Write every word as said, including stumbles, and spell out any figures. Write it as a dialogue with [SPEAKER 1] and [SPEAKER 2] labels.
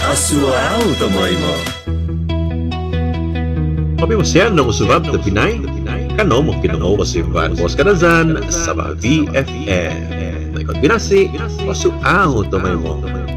[SPEAKER 1] Asuao Tomoimo.
[SPEAKER 2] Pamimasyan ng usubab na Pinay, kano mo kinungo si Van Boscarazan sa V F M. May kombinasi, Asuao Tomoimo.